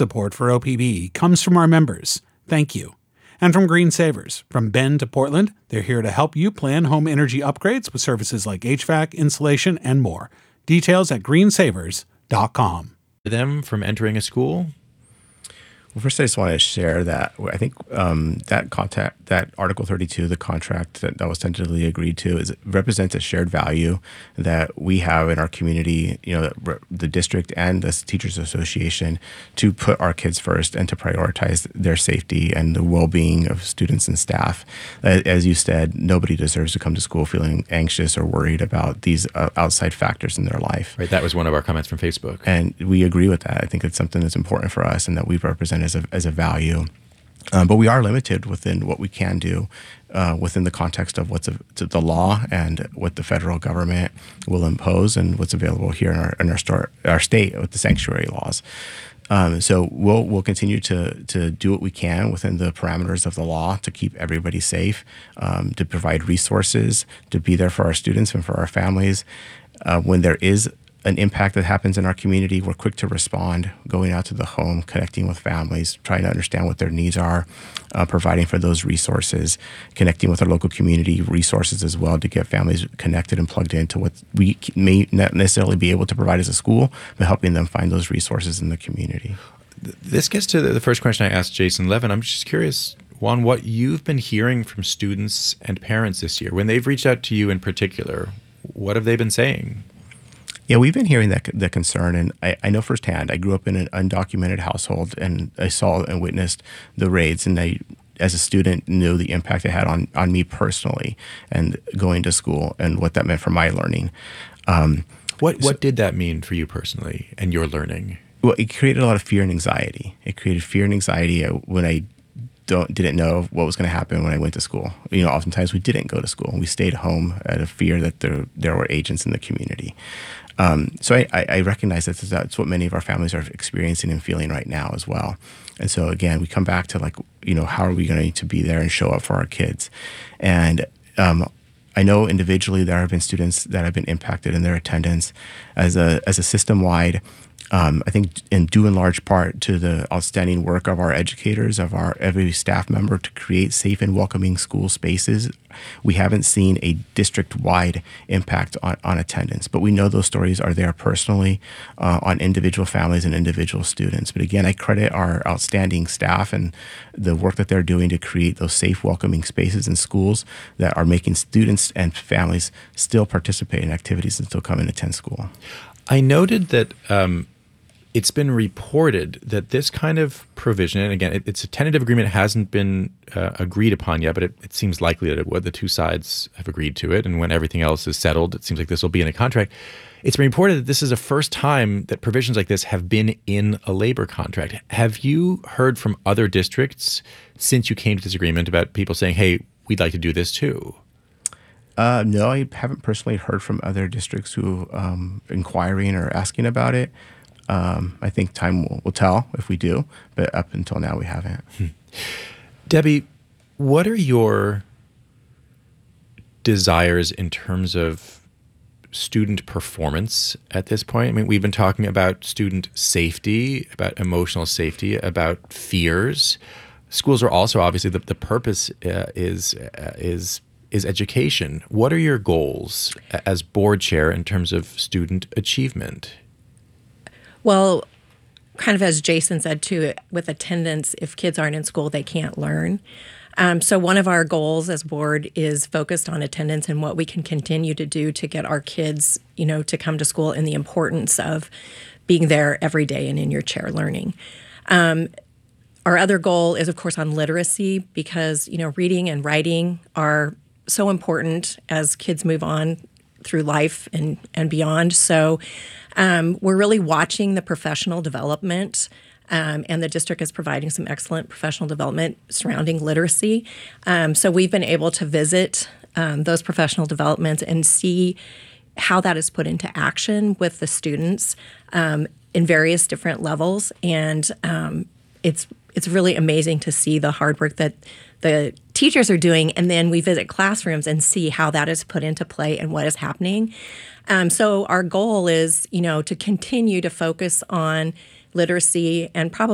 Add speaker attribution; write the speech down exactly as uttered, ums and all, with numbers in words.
Speaker 1: support for O P B comes from our members. Thank you. And from Green Savers. From Bend to Portland, they're here to help you plan home energy upgrades with services like H V A C, insulation, and more. Details at green savers dot com.
Speaker 2: Them from entering a school?
Speaker 3: Well, first, I just want to share that I think um, that contact, that Article thirty-two, the contract that, that was tentatively agreed to, is represents a shared value that we have in our community. You know, the district and the Teachers Association, to put our kids first and to prioritize their safety and the well-being of students and staff. As you said, nobody deserves to come to school feeling anxious or worried about these uh, outside factors in their life.
Speaker 2: Right. That was one of our comments from Facebook,
Speaker 3: and we agree with that. I think it's something that's important for us and that we represent as a as a value. Um, but we are limited within what we can do uh, within the context of what's a, the law and what the federal government will impose and what's available here in our in our, store, our state with the sanctuary laws. Um, so we'll we'll continue to to do what we can within the parameters of the law to keep everybody safe, um, to provide resources, to be there for our students and for our families. Uh, when there is an impact that happens in our community, we're quick to respond, going out to the home, connecting with families, trying to understand what their needs are, uh, providing for those resources, connecting with our local community resources as well to get families connected and plugged into what we may not necessarily be able to provide as a school, but helping them find those resources in the community.
Speaker 2: This gets to the first question I asked Jason Levin. I'm just curious, Juan, what you've been hearing from students and parents this year. When they've reached out to you in particular, what have they been saying?
Speaker 3: Yeah, we've been hearing that that concern, and I, I know firsthand. I grew up in an undocumented household, and I saw and witnessed the raids, and I, as a student, knew the impact it had on, on me personally and going to school and what that meant for my learning. Um,
Speaker 2: what what
Speaker 3: so,
Speaker 2: did that mean for you personally and your learning?
Speaker 3: Well, it created a lot of fear and anxiety. It created fear and anxiety when I don't didn't know what was going to happen when I went to school. You know, oftentimes we didn't go to school. We stayed home out of fear that there there were agents in the community. Um, so I, I, I recognize that that's what many of our families are experiencing and feeling right now as well. And so again, we come back to like, you know, how are we going to be there and show up for our kids? And um, I know individually there have been students that have been impacted in their attendance as a as a system-wide. Um, I think in due in large part to the outstanding work of our educators, of our every staff member to create safe and welcoming school spaces. We haven't seen a district-wide impact on, on attendance, but we know those stories are there personally uh, on individual families and individual students. But again, I credit our outstanding staff and the work that they're doing to create those safe, welcoming spaces in schools that are making students and families still participate in activities and still come and attend school.
Speaker 2: I noted that um, it's been reported that this kind of provision, and again, it, it's a tentative agreement, hasn't been uh, agreed upon yet, but it, it seems likely that it would. The two sides have agreed to it, and when everything else is settled, it seems like this will be in a contract. It's been reported that this is the first time that provisions like this have been in a labor contract. Have you heard from other districts since you came to this agreement about people saying, hey, we'd like to do this too?
Speaker 3: Uh, no, I haven't personally heard from other districts who um, inquiring or asking about it. Um, I think time will, will tell if we do, but up until now we haven't.
Speaker 2: Hmm. Debbie, what are your desires in terms of student performance at this point? I mean, we've been talking about student safety, about emotional safety, about fears. Schools are also obviously the, the purpose uh, is uh, is is education. What are your goals as board chair in terms of student achievement?
Speaker 4: Well, kind of as Jason said too, with attendance, if kids aren't in school, they can't learn. Um, so one of our goals as board is focused on attendance and what we can continue to do to get our kids, you know, to come to school, and the importance of being there every day and in your chair learning. Um, our other goal is, of course, on literacy, because, you know, reading and writing are so important as kids move on through life and, and beyond. So um, we're really watching the professional development, um, and the district is providing some excellent professional development surrounding literacy. Um, so we've been able to visit um, those professional developments and see how that is put into action with the students um, in various different levels. And um, it's it's really amazing to see the hard work that the teachers are doing, and then we visit classrooms and see how that is put into play and what is happening. Um, so our goal is, you know, to continue to focus on literacy and probably